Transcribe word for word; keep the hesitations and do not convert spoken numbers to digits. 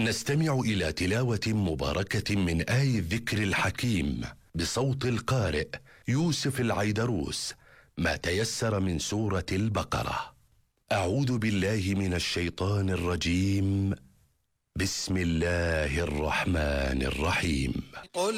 نستمع إلى تلاوة مباركة من آي الذكر الحكيم بصوت القارئ يوسف العيدروس، ما تيسر من سورة البقرة. أعوذ بالله من الشيطان الرجيم. بسم الله الرحمن الرحيم. قل